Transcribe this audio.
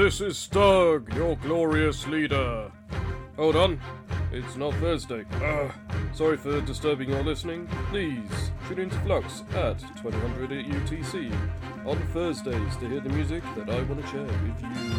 This is Stug, your glorious leader. Hold on, it's not Thursday. Sorry for disturbing your listening. Please tune into Flux at 2000 UTC on Thursdays to hear the music that I want to share with you.